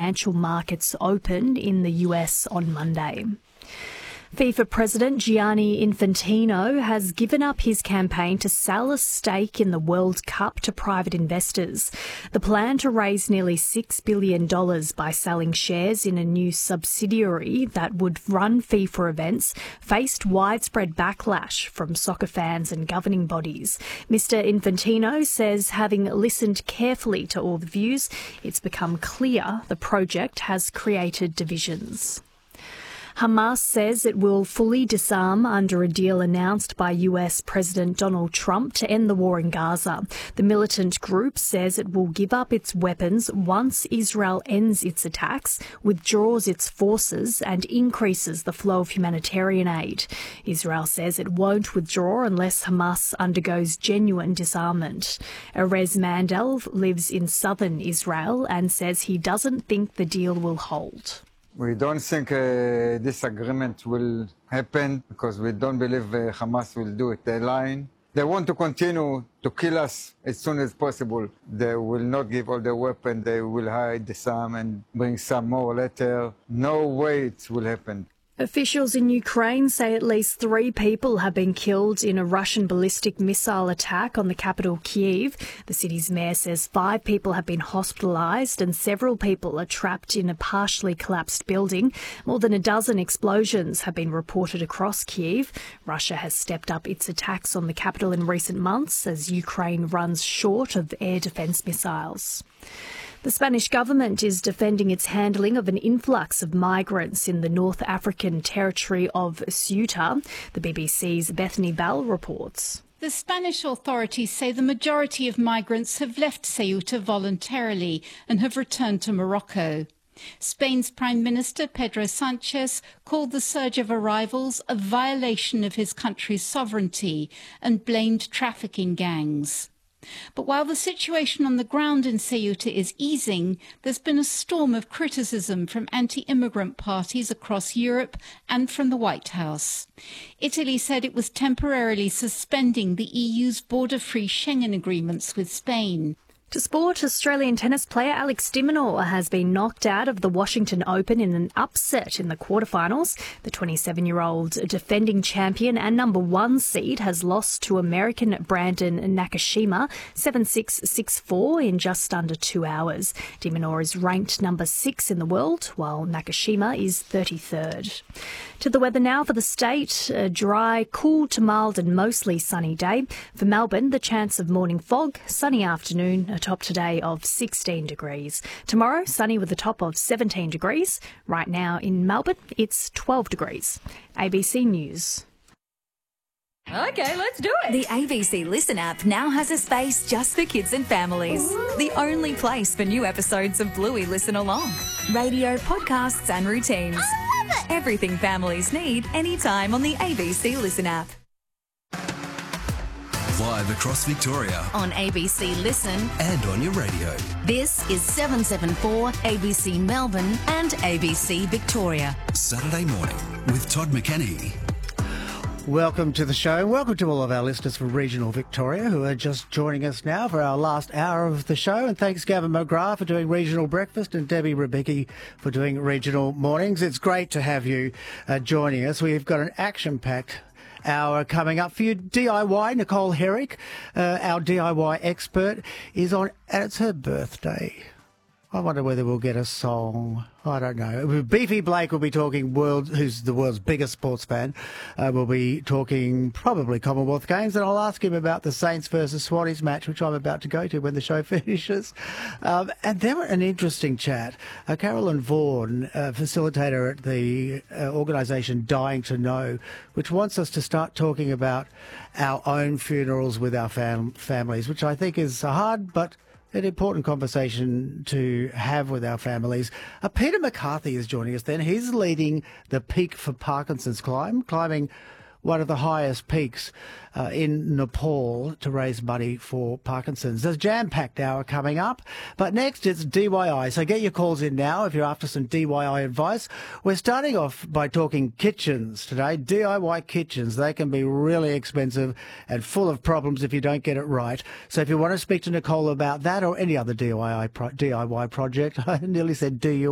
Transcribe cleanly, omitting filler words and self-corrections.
financial markets open in the US on Monday. FIFA President Gianni Infantino has given up his campaign to sell a stake in the World Cup to private investors. The plan to raise nearly $6 billion by selling shares in a new subsidiary that would run FIFA events faced widespread backlash from soccer fans and governing bodies. Mr. Infantino says, having listened carefully to all the views, it's become clear the project has created divisions. Hamas says it will fully disarm under a deal announced by US President Donald Trump to end the war in Gaza. The militant group says it will give up its weapons once Israel ends its attacks, withdraws its forces and increases the flow of humanitarian aid. Israel says it won't withdraw unless Hamas undergoes genuine disarmament. Erez Mandel lives in southern Israel and says he doesn't think the deal will hold. We don't think this agreement will happen because we don't believe Hamas will do it. They're lying. They want to continue to kill us as soon as possible. They will not give all the weapons. They will hide some and bring some more later. No way it will happen. Officials in Ukraine say at least 3 people have been killed in a Russian ballistic missile attack on the capital, Kyiv. The city's mayor says 5 people have been hospitalised and several people are trapped in a partially collapsed building. More than a dozen explosions have been reported across Kyiv. Russia has stepped up its attacks on the capital in recent months as Ukraine runs short of air defence missiles. The Spanish government is defending its handling of an influx of migrants in the North African territory of Ceuta. The BBC's Bethany Bell reports. The Spanish authorities say the majority of migrants have left Ceuta voluntarily and have returned to Morocco. Spain's Prime Minister Pedro Sanchez called the surge of arrivals a violation of his country's sovereignty and blamed trafficking gangs. But while the situation on the ground in Ceuta is easing, there's been a storm of criticism from anti-immigrant parties across Europe and from the White House. Italy said it was temporarily suspending the EU's border-free Schengen agreements with Spain. To sport, Australian tennis player Alex de Minaur has been knocked out of the Washington Open in an upset in the quarterfinals. The 27-year-old defending champion and number 1 seed has lost to American Brandon Nakashima 7-6, 6-4 in just under 2 hours. De Minaur is ranked number 6 in the world, while Nakashima is 33rd. To the weather now for the state. A dry, cool to mild and mostly sunny day. For Melbourne, the chance of morning fog, sunny afternoon, a top today of 16 degrees. Tomorrow, sunny with a top of 17 degrees. Right now in Melbourne, it's 12 degrees. ABC News. Okay, let's do it. The ABC Listen app now has a space just for kids and families. Ooh. The only place for new episodes of Bluey Listen Along. Radio, podcasts and routines. I love it. Everything families need anytime on the ABC Listen app. Live across Victoria. On ABC Listen. And on your radio. This is 774 ABC Melbourne and ABC Victoria. Saturday morning with Todd McKenney. Welcome to the show. Welcome to all of our listeners from regional Victoria who are just joining us now for our last hour of the show. And thanks, Gavin McGrath, for doing regional breakfast and Debbie Rebecki for doing regional mornings. It's great to have you joining us. We've got an action-packed hour coming up for you. DIY, Nicole Herrick, our DIY expert, is on, and it's her birthday. I wonder whether we'll get a song. I don't know. Beefy Blake will be talking who's the world's biggest sports fan. We'll be talking probably Commonwealth Games, and I'll ask him about the Saints versus Swatties match, which I'm about to go to when the show finishes. And then an interesting chat. Carolyn Vaughan, facilitator at the organisation Dying to Know, which wants us to start talking about our own funerals with our families, which I think is hard, but an important conversation to have with our families. Peter McCarthy is joining us then. He's leading the Peak for Parkinson's climbing one of the highest peaks in Nepal to raise money for Parkinson's. There's a jam-packed hour coming up, but next it's DIY. So get your calls in now if you're after some DIY advice. We're starting off by talking kitchens today. DIY kitchens, they can be really expensive and full of problems if you don't get it right. So if you want to speak to Nicole about that or any other DIY project, I nearly said DIY.